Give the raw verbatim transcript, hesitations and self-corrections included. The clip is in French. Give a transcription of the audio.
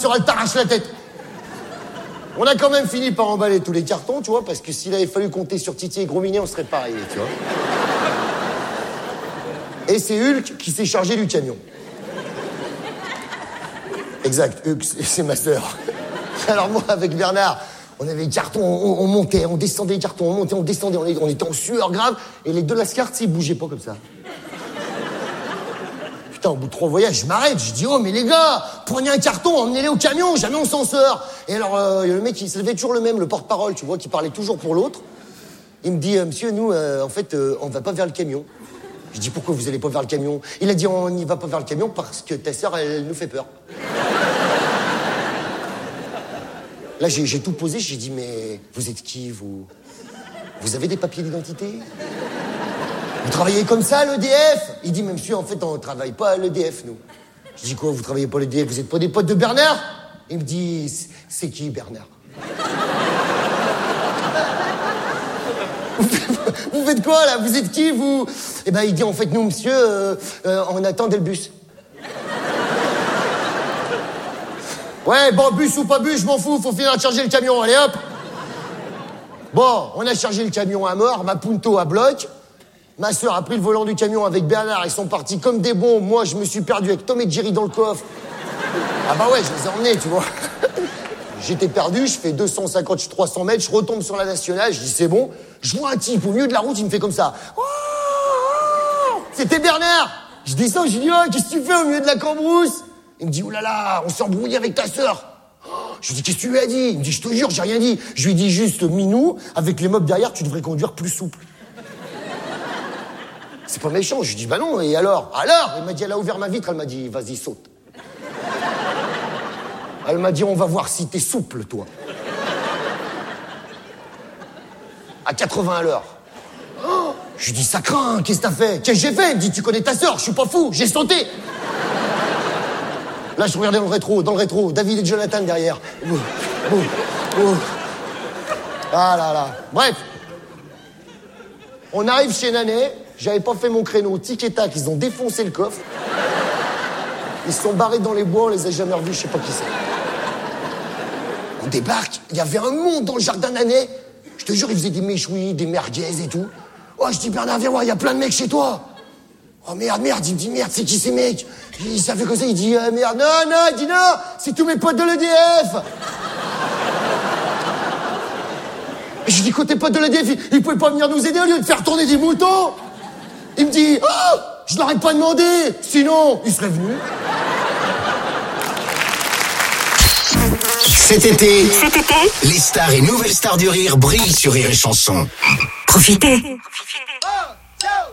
l'ascenseur, elle t'arrache la tête. On a quand même fini par emballer tous les cartons, tu vois, parce que s'il avait fallu compter sur Titi et Gros Minet, on serait pas arrivé, tu vois. Et c'est Hulk qui s'est chargé du camion. Exact, Hulk, c'est ma sœur. Alors moi, avec Bernard, on avait les cartons, on, on montait, on descendait les cartons, on montait, on descendait, on, on était en sueur grave, et les deux lascars, ils bougeaient pas comme ça. Putain, au bout de trois voyages, je m'arrête, je dis, oh, mais les gars, prenez un carton, emmenez-les au camion, jamais on s'en sort. Et alors, euh, le mec, il se levait toujours le même, le porte-parole, tu vois, qui parlait toujours pour l'autre. Il me dit, euh, monsieur, nous, euh, en fait, euh, on va pas vers le camion. Je dis, pourquoi vous allez pas vers le camion? Il a dit, on n'y va pas vers le camion parce que ta sœur, elle, elle nous fait peur. Là, j'ai, j'ai tout posé, j'ai dit, mais vous êtes qui, vous? Vous avez des papiers d'identité? Vous travaillez comme ça à l'E D F? Il dit, mais monsieur, en fait, on travaille pas à l'E D F, nous. Je dis, quoi, vous travaillez pas à l'E D F? Vous êtes pas des potes de Bernard? Il me dit, c'est qui, Bernard? Vous faites quoi, là? Vous êtes qui, vous? Eh ben, il dit, en fait, nous, monsieur, euh, euh, on attendait le bus. Ouais, bon, bus ou pas bus, je m'en fous, faut finir de charger le camion, allez hop. Bon, on a chargé le camion à mort, ma Punto à bloc. Ma sœur a pris le volant du camion avec Bernard, ils sont partis comme des bons. Moi, je me suis perdu avec Tom et Jerry dans le coffre. Ah bah ouais, je les ai emmenés, tu vois. J'étais perdu, je fais deux cent cinquante, trois cents mètres, je retombe sur la nationale, je dis c'est bon. Je vois un type au milieu de la route, il me fait comme ça. Oh, oh, c'était Bernard. Je descends, je lui dis, oh, qu'est-ce que tu fais au milieu de la cambrousse? Il me dit, oh là là, on s'est embrouillé avec ta sœur. Oh, je lui dis, qu'est-ce que tu lui as dit? Il me dit, je te jure, j'ai rien dit. Je lui dis juste, Minou, avec les meubles derrière, tu devrais conduire plus souple. C'est pas méchant. Je lui dis, bah non, et alors? Alors? Elle m'a dit, elle a ouvert ma vitre, elle m'a dit, vas-y, saute. Elle m'a dit, on va voir si t'es souple, toi. À quatre-vingts à l'heure. Oh, je lui dis, ça craint, qu'est-ce que t'as fait? Qu'est-ce que j'ai fait? Elle me dit, tu connais ta sœur, je suis pas fou, j'ai sauté. Là, je regardais dans le rétro, dans le rétro, David et Jonathan derrière. Ouh, ouh, ouh. Ah là là. Bref. On arrive chez Nanet, j'avais pas fait mon créneau, tic et tac, ils ont défoncé le coffre. Ils se sont barrés dans les bois, on les a jamais revus, je sais pas qui c'est. On débarque, il y avait un monde dans le jardin Nanet. Je te jure, ils faisaient des méchouis, des merguez et tout. Oh, je dis, Bernard, viens voir, il y a plein de mecs chez toi. Oh merde, merde, il me dit, merde, c'est qui ces mecs? Il s'est fait comme ça, il dit, euh, merde, non, non, il dit, non, c'est tous mes potes de l'E D F. Et je dis, côté potes de l'E D F, ils, ils pouvaient pas venir nous aider au lieu de faire tourner des moutons. Il me dit, oh, je leur ai pas demandé, sinon, ils seraient venus. Cet été, Cet été, les stars et nouvelles stars du rire brillent sur Rire et Chanson. Profitez.